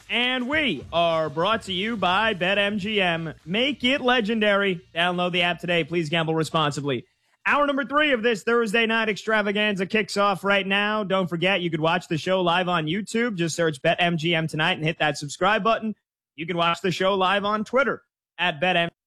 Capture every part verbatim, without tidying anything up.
And we are brought to you by BetMGM. Make it legendary. Download the app today. Please gamble responsibly. Hour number three of this Thursday night extravaganza kicks off right now. Don't forget, you could watch the show live on YouTube. Just search BetMGM tonight and hit that subscribe button. You can watch the show live on Twitter at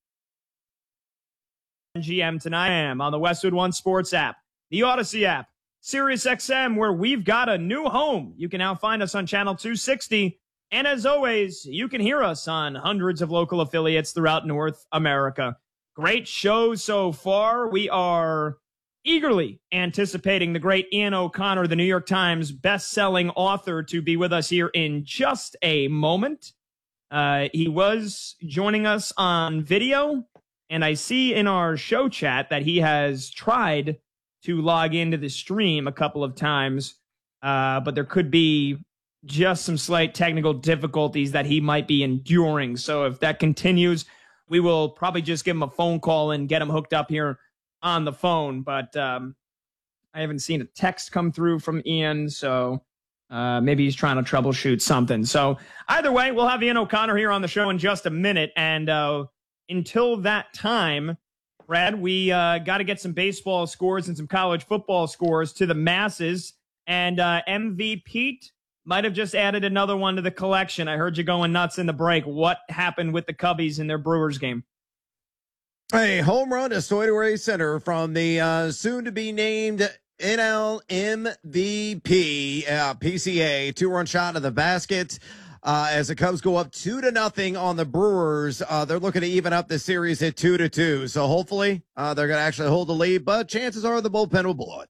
BetMGM tonight. I am on the Westwood One Sports app, the Odyssey app, SiriusXM, where we've got a new home. You can now find us on channel two sixty. And as always, you can hear us on hundreds of local affiliates throughout North America. Great show so far. We are eagerly anticipating the great Ian O'Connor, the New York Times best-selling author, to be with us here in just a moment. Uh, he was joining us on video, and I see in our show chat that he has tried to log into the stream a couple of times, uh, but there could be just some slight technical difficulties that he might be enduring. So if that continues, we will probably just give him a phone call and get him hooked up here on the phone. But um, I haven't seen a text come through from Ian, so uh, maybe he's trying to troubleshoot something. So either way, we'll have Ian O'Connor here on the show in just a minute. And uh, until that time, Brad, we uh, got to get some baseball scores and some college football scores to the masses. And uh, M V Pete might have just added another one to the collection. I heard you going nuts in the break. What happened with the Cubbies in their Brewers game? A home run to Stoydaway Center from the uh, soon-to-be-named N L M V P, uh, P C A. Two-run shot of the basket uh, as the Cubs go up two to nothing on the Brewers. Uh, they're looking to even up the series at two to two. So hopefully uh, they're going to actually hold the lead, but chances are the bullpen will blow it.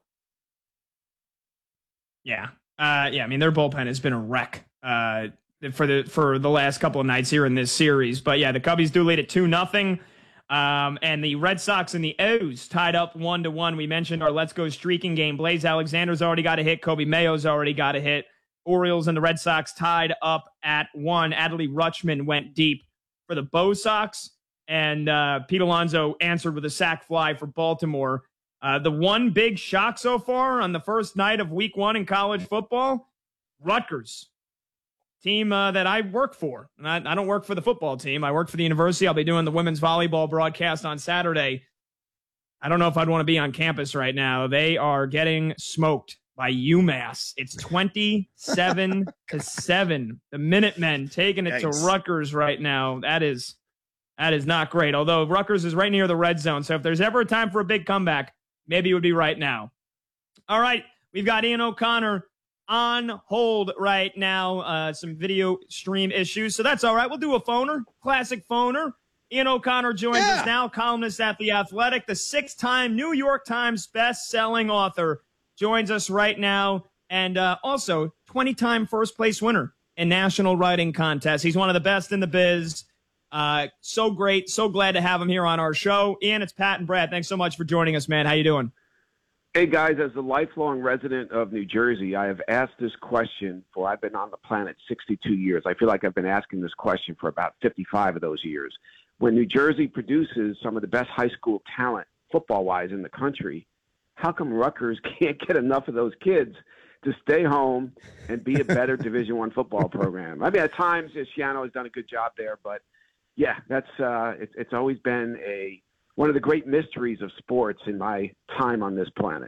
Yeah. Uh, yeah, I mean, their bullpen has been a wreck uh, for the for the last couple of nights here in this series. But, yeah, the Cubbies do lead at two nothing. Um, and the Red Sox and the O's tied up one to one. We mentioned our Let's Go streaking game. Blaze Alexander's already got a hit. Kobe Mayo's already got a hit. Orioles and the Red Sox tied up at one. Adley Rutschman went deep for the Bo Sox. And uh, Pete Alonso answered with a sac fly for Baltimore. Uh, the one big shock so far on the first night of week one in college football, Rutgers, team uh, that I work for. And I, I don't work for the football team. I work for the university. I'll be doing the women's volleyball broadcast on Saturday. I don't know if I'd want to be on campus right now. They are getting smoked by UMass. It's twenty-seven to seven. The Minutemen taking it Yikes. to Rutgers right now. That is, that is not great. Although Rutgers is right near the red zone. So if there's ever a time for a big comeback, maybe it would be right now. All right, we've got Ian O'Connor on hold right now. Uh, some video stream issues, so that's all right. We'll do a phoner, classic phoner. Ian O'Connor joins yeah. us now, columnist at The Athletic, the six-time New York Times best-selling author, joins us right now, and uh, also twenty-time first-place winner in national writing contests. He's one of the best in the biz. Uh, so great. So glad to have him here on our show. Ian, it's Pat and Brad. Thanks so much for joining us, man. How you doing? Hey, guys. As a lifelong resident of New Jersey, I have asked this question for I've been on the planet sixty-two years. I feel like I've been asking this question for about fifty-five of those years. When New Jersey produces some of the best high school talent, football-wise, in the country, how come Rutgers can't get enough of those kids to stay home and be a better Division One football program? I mean, at times, Shiano has done a good job there, but yeah, that's uh, it, it's always been a one of the great mysteries of sports in my time on this planet.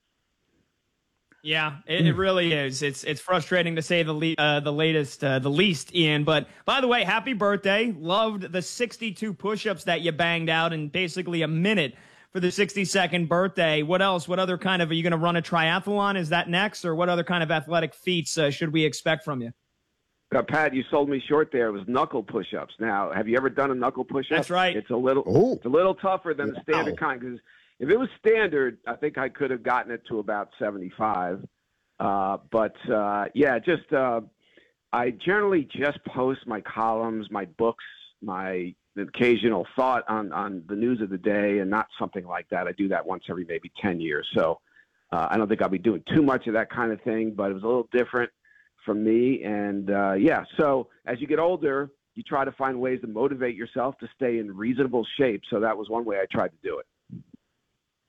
Yeah, it, it really is. It's it's frustrating to say the le- uh, the latest, uh, the least, Ian. But by the way, happy birthday! Loved the sixty-two push-ups that you banged out in basically a minute for the sixty-second birthday. What else? What other kind of, are you going to run a triathlon? Is that next, or what other kind of athletic feats uh, should we expect from you? Uh, Pat, you sold me short there. It was knuckle push-ups. Now, have you ever done a knuckle push-up? That's right. It's a little, Ooh. it's a little tougher than wow. the standard kind. Because if it was standard, I think I could have gotten it to about seventy-five. Uh, but uh, yeah, just uh, I generally just post my columns, my books, my occasional thought on on the news of the day, and not something like that. I do that once every maybe ten years. So uh, I don't think I'll be doing too much of that kind of thing. But it was a little different from me. And, uh, yeah, so as you get older, you try to find ways to motivate yourself to stay in reasonable shape. So that was one way I tried to do it.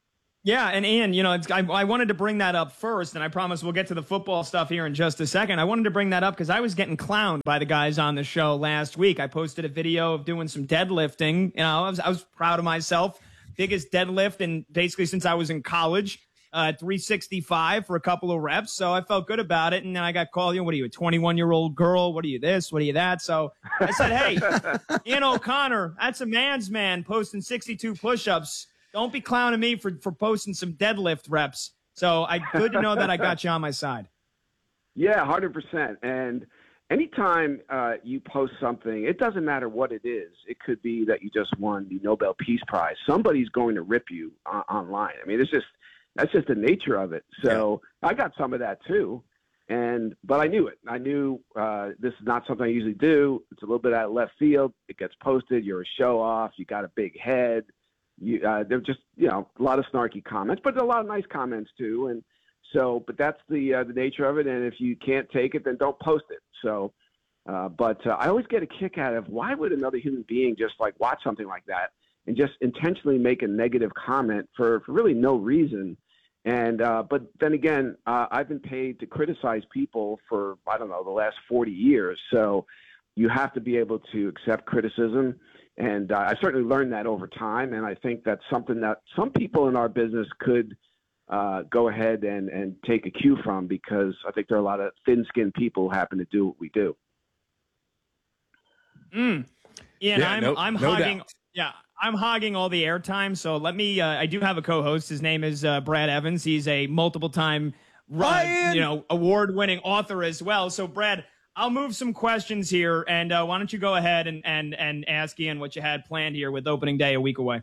Yeah, and Ian, you know, it's, I, I wanted to bring that up first, and I promise we'll get to the football stuff here in just a second. I wanted to bring that up because I was getting clowned by the guys on the show last week. I posted a video of doing some deadlifting. You know, I was, I was proud of myself. Biggest deadlift, and basically since I was in college, uh, three sixty-five for a couple of reps. So I felt good about it. And then I got called, you know, what are you, a twenty-one-year-old girl? What are you this? What are you that? So I said, hey, Ian O'Connor, that's a man's man posting sixty-two push-ups. Don't be clowning me for, for posting some deadlift reps. So I good to know that I got you on my side. Yeah, one hundred percent. And anytime uh, you post something, it doesn't matter what it is. It could be that you just won the Nobel Peace Prize. Somebody's going to rip you uh, online. I mean, it's just that's just the nature of it. So yeah. I got some of that too. And but I knew it. I knew uh, this is not something I usually do. It's a little bit out of left field. It gets posted. You're a show off. You got a big head. You, uh, they're just, you know, a lot of snarky comments, but a lot of nice comments too. And so, but that's the uh, the nature of it. And if you can't take it, then don't post it. So, uh, but uh, I always get a kick out of why would another human being just like watch something like that and just intentionally make a negative comment for, for really no reason. And uh, but then again, uh, I've been paid to criticize people for, I don't know, the last forty years. So you have to be able to accept criticism. And uh, I certainly learned that over time, and I think that's something that some people in our business could uh, go ahead and, and take a cue from, because I think there are a lot of thin-skinned people who happen to do what we do. Mm. Ian, yeah, I'm no, I'm no hogging. doubt. Yeah, I'm hogging all the airtime. So let me. Uh, I do have a co-host. His name is uh, Brad Evans. He's a multiple-time, uh, you know, award-winning author as well. So Brad, I'll move some questions here, and uh, why don't you go ahead and, and, and ask Ian what you had planned here with opening day a week away.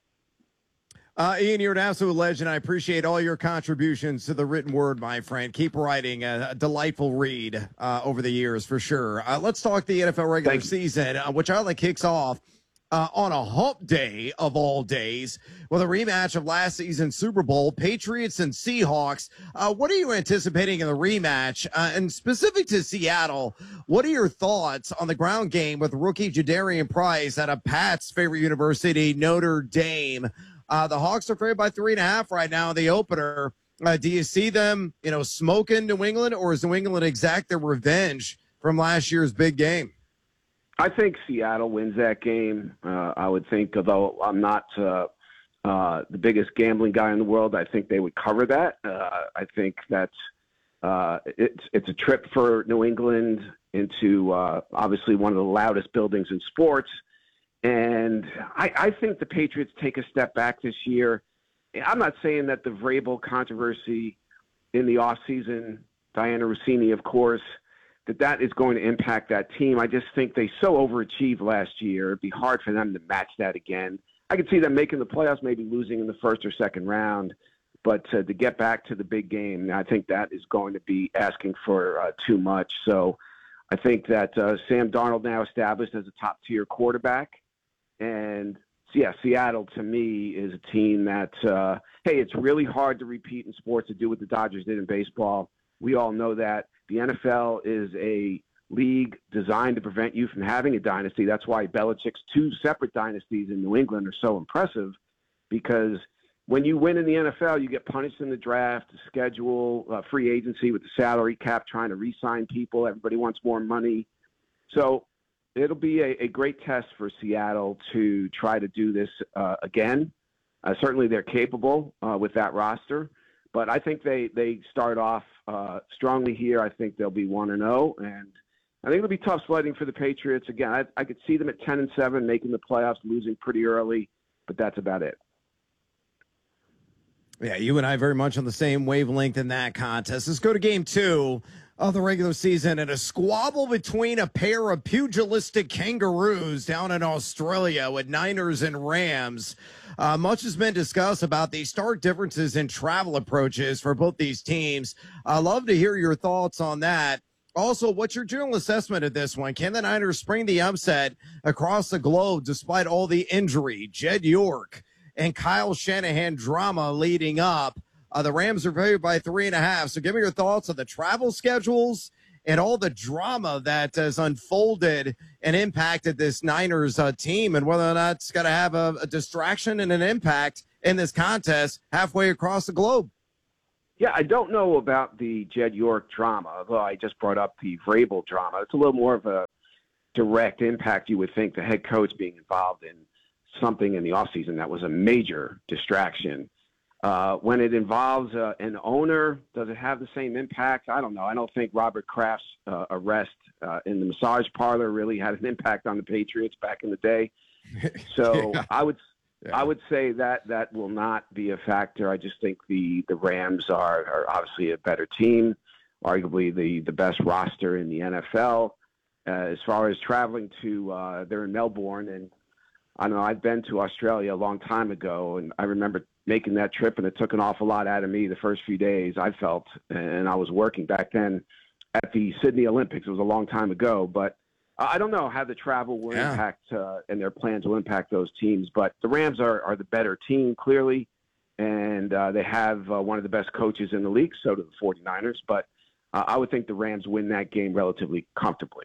Uh, Ian, you're an absolute legend. I appreciate all your contributions to the written word, my friend. Keep writing. A, a delightful read uh, over the years, for sure. Uh, let's talk the N F L regular season, uh, which I like kicks off uh, on a hump day of all days with a rematch of last season's Super Bowl, Patriots and Seahawks. Uh, what are you anticipating in the rematch? Uh, and specific to Seattle, what are your thoughts on the ground game with rookie Jadarian Price at a Pat's favorite university, Notre Dame? Uh, the Hawks are favored by three and a half right now in the opener. Uh, do you see them, you know, smoking New England, or is New England exact their revenge from last year's big game? I think Seattle wins that game. Uh, I would think, although I'm not uh, uh, the biggest gambling guy in the world, I think they would cover that. Uh, I think that uh, it's it's a trip for New England into uh, obviously one of the loudest buildings in sports. And I, I think the Patriots take a step back this year. I'm not saying that the Vrabel controversy in the offseason, Diana Rossini, of course, that that is going to impact that team. I just think they so overachieved last year. It'd be hard for them to match that again. I could see them making the playoffs, maybe losing in the first or second round. But uh, to get back to the big game, I think that is going to be asking for uh, too much. So I think that uh, Sam Darnold now established as a top-tier quarterback. And, yeah, Seattle, to me, is a team that, uh, hey, it's really hard to repeat in sports to do what the Dodgers did in baseball. We all know that. The N F L is a league designed to prevent you from having a dynasty. That's why Belichick's two separate dynasties in New England are so impressive, because when you win in the N F L, you get punished in the draft, the schedule, uh, free agency with the salary cap, trying to re-sign people. Everybody wants more money. So it'll be a, a great test for Seattle to try to do this uh, again. Uh, certainly they're capable uh, with that roster. But I think they, they start off uh, strongly here. I think they'll be one and oh, and I think it'll be tough sledding for the Patriots. Again, I, I could see them at ten and seven, making the playoffs, losing pretty early, but that's about it. Yeah, you and I very much on the same wavelength in that contest. Let's go to game two of the regular season, and a squabble between a pair of pugilistic kangaroos down in Australia with Niners and Rams. Uh, much has been discussed about the stark differences in travel approaches for both these teams. I'd love to hear your thoughts on that. Also, what's your general assessment of this one? Can the Niners spring the upset across the globe despite all the injury, Jed York and Kyle Shanahan drama leading up? Uh, the Rams are favored by three and a half. So give me your thoughts on the travel schedules and all the drama that has unfolded and impacted this Niners uh, team, and whether or not it's going to have a, a distraction and an impact in this contest halfway across the globe. Yeah, I don't know about the Jed York drama, although I just brought up the Vrabel drama. It's a little more of a direct impact, you would think, the head coach being involved in something in the offseason that was a major distraction. Uh, when it involves uh, an owner, does it have the same impact? I don't know. I don't think Robert Kraft's uh, arrest uh, in the massage parlor really had an impact on the Patriots back in the day. So yeah. I would yeah. I would say that that will not be a factor. I just think the, the Rams are, are obviously a better team, arguably the, the best roster in the N F L. Uh, as far as traveling to, uh, they're in Melbourne, and I know I've been to Australia a long time ago, and I remember making that trip, and it took an awful lot out of me the first few days, I felt, and I was working back then at the Sydney Olympics. It was a long time ago, but I don't know how the travel will yeah. impact uh, and their plans will impact those teams. But the Rams are, are the better team, clearly, and uh, they have uh, one of the best coaches in the league, so do the forty-niners. But uh, I would think the Rams win that game relatively comfortably.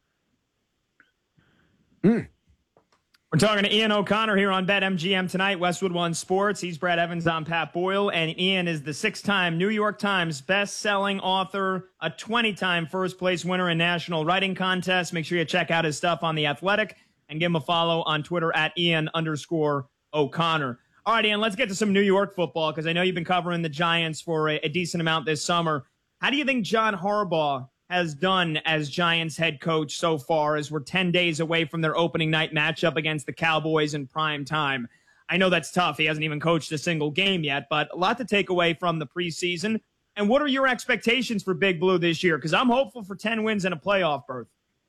Mm. We're talking to Ian O'Connor here on BetMGM tonight, Westwood One Sports. He's Brad Evans, on Pat Boyle, and Ian is the six-time New York Times best-selling author, a twenty-time first-place winner in national writing contests. Make sure you check out his stuff on The Athletic and give him a follow on Twitter at Ian underscore O'Connor. All right, Ian, let's get to some New York football because I know you've been covering the Giants for a, a decent amount this summer. How do you think John Harbaugh has done as Giants head coach so far, as we're ten days away from their opening night matchup against the Cowboys in prime time? I know that's tough. He hasn't even coached a single game yet, but a lot to take away from the preseason. And what are your expectations for Big Blue this year? Because I'm hopeful for ten wins and a playoff berth.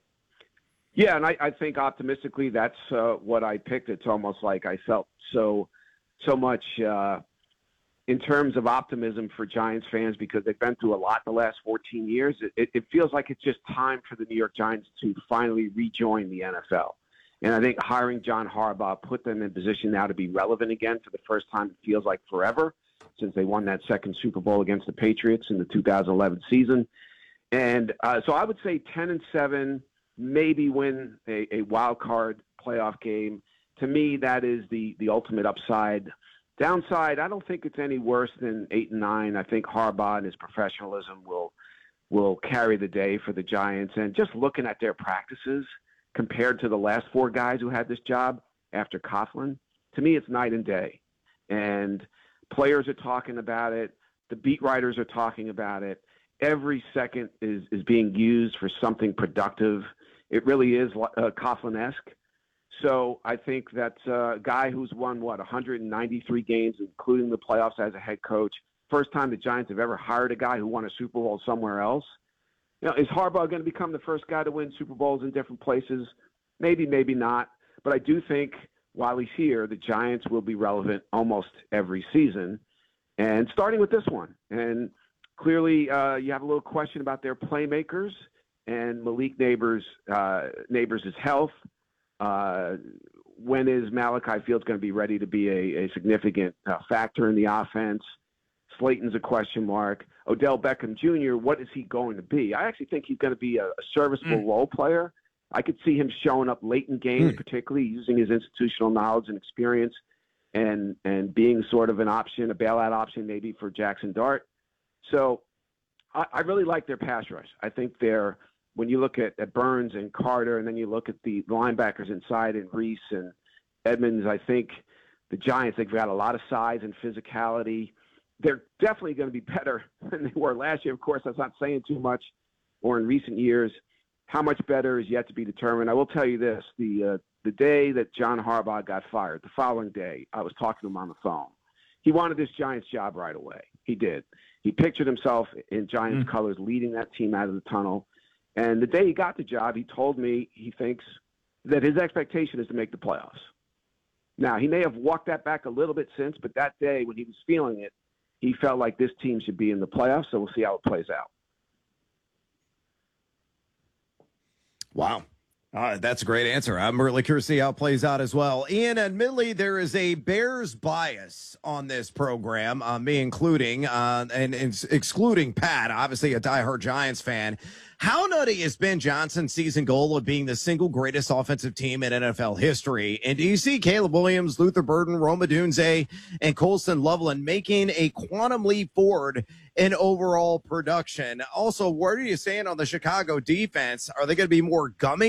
Yeah, and I, I think optimistically that's uh, what I picked. It's almost like I felt so, so much uh, in terms of optimism for Giants fans because they've been through a lot the last fourteen years. It, it feels like it's just time for the New York Giants to finally rejoin the N F L. And I think hiring John Harbaugh put them in position now to be relevant again for the first time, it feels like forever, since they won that second Super Bowl against the Patriots in the two thousand eleven season. And uh, so I would say ten and seven, maybe win a, a wild card playoff game. To me, that is the, the ultimate upside. Downside, I don't think it's any worse than eight and nine. I think Harbaugh and his professionalism will will carry the day for the Giants. And just looking at their practices compared to the last four guys who had this job after Coughlin, to me, it's night and day. And players are talking about it. The beat writers are talking about it. Every second is, is being used for something productive. It really is uh, Coughlin-esque. So I think that uh, guy who's won, what, one hundred ninety-three games, including the playoffs as a head coach, first time the Giants have ever hired a guy who won a Super Bowl somewhere else. You know, is Harbaugh going to become the first guy to win Super Bowls in different places? Maybe, maybe not. But I do think while he's here, the Giants will be relevant almost every season, and starting with this one. And clearly uh, you have a little question about their playmakers and Malik Neighbors' uh, Neighbors' health. Uh, when is Malachi Fields going to be ready to be a, a significant uh, factor in the offense? Slayton's a question mark. Odell Beckham Junior, what is he going to be? I actually think he's going to be a, a serviceable mm. role player. I could see him showing up late in games, mm. particularly using his institutional knowledge and experience and, and being sort of an option, a bailout option maybe for Jackson Dart. So I, I really like their pass rush. I think they're, when you look at, at Burns and Carter, and then you look at the linebackers inside and Reese and Edmonds, I think the Giants, they've got a lot of size and physicality. They're definitely going to be better than they were last year. Of course, that's not saying too much, or in recent years. How much better is yet to be determined. I will tell you this, the uh, the day that John Harbaugh got fired, the following day, I was talking to him on the phone. He wanted this Giants job right away. He did. He pictured himself in Giants mm. colors leading that team out of the tunnel. And the day he got the job, he told me he thinks that his expectation is to make the playoffs. Now, he may have walked that back a little bit since, but that day when he was feeling it, he felt like this team should be in the playoffs, so we'll see how it plays out. Wow. Uh, that's a great answer. I'm really curious to see how it plays out as well. Ian, admittedly, there is a Bears bias on this program, uh, me including, uh, and, and excluding Pat, obviously a diehard Giants fan. How nutty is Ben Johnson's season goal of being the single greatest offensive team in N F L history? And do you see Caleb Williams, Luther Burden, Rome Odunze, and Colston Loveland making a quantum leap forward in overall production? Also, where do you stand on the Chicago defense? Are they going to be more gummy